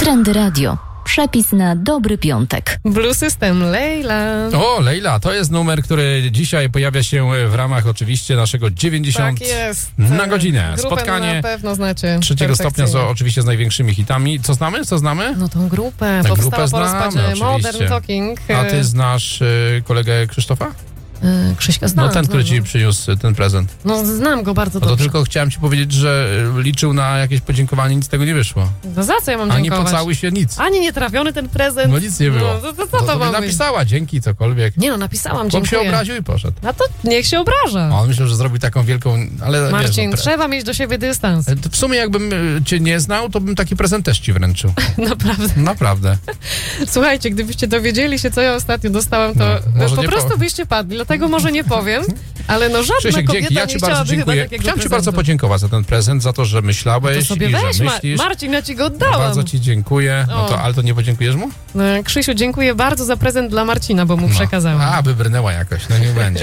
Trendy Radio. Przepis na dobry piątek. Blue System, Leila. O, Leila, to jest numer, który dzisiaj pojawia się w ramach oczywiście naszego 90 Tak jest. na godzinę. Grupę Spotkanie na pewno znacie. 3 stopnia oczywiście z największymi hitami. Co znamy? Co znamy? No tą grupę. Tę Powstała grupę po rozpadzie znamy, Modern oczywiście. Talking. A ty znasz kolegę Krzysztofa? Krzyśka znam. No ten, który ci przyniósł ten prezent. No znam go bardzo No to dobrze. tylko chciałem ci powiedzieć, że liczył na jakieś podziękowanie, nic z tego nie wyszło. To za co ja mam Ani dziękować? pocałuj się, nic. Ani nietrafiony ten prezent. No nic nie było. No, to co to sobie ma być? napisała, dzięki, cokolwiek. Nie no, napisałam, Chłop się dziękuję. obraził i poszedł. A to niech się obraża. On myślał, że zrobił taką wielką, ale Marcin, wiesz, trzeba mieć do siebie dystans. w sumie jakbym cię nie znał, to bym taki prezent też ci wręczył. Naprawdę. Naprawdę. Słuchajcie, gdybyście dowiedzieli się, co ja ostatnio dostałam, to No, może po nie prostu powiem. byście padli. Dlatego może nie powiem, ale no żadna Krzysiek, kobieta dzięki, ja nie ci bardzo chciałaby chyba dziękuję. takiego Chciałem ci prezentu. bardzo podziękować za ten prezent, za to, że myślałeś To sobie i weź, że myślisz. Marcin, ja ci go oddałam. Bardzo ci dziękuję. No to, O. ale to nie podziękujesz mu? Krzysiu, dziękuję bardzo za prezent dla Marcina, bo mu przekazałam. A, by brnęła jakoś, no nie będzie.